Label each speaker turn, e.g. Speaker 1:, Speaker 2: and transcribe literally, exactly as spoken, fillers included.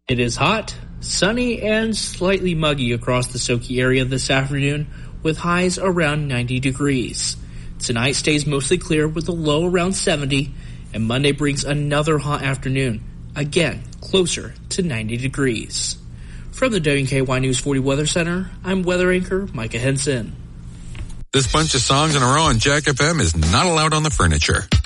Speaker 1: It is hot, sunny, and slightly muggy across the Soki area this afternoon, with highs around ninety degrees. Tonight stays mostly clear with a low around seventy, and Monday brings another hot afternoon, again closer to ninety degrees. From the W K Y News forty Weather Center, I'm weather anchor Micah Henson.
Speaker 2: This bunch of songs in a row on Jack F M is not allowed on the furniture.